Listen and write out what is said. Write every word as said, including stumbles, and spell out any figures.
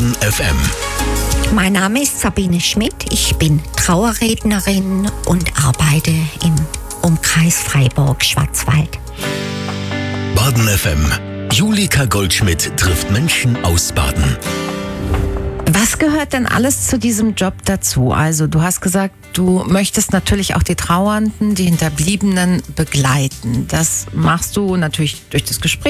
Baden F M. Mein Name ist Sabine Schmidt. Ich bin Trauerrednerin und arbeite im Umkreis Freiburg-Schwarzwald. Baden F M. Julika Goldschmidt trifft Menschen aus Baden. Was gehört denn alles zu diesem Job dazu? Also du hast gesagt, du möchtest natürlich auch die Trauernden, die Hinterbliebenen begleiten. Das machst du natürlich durch das Gespräch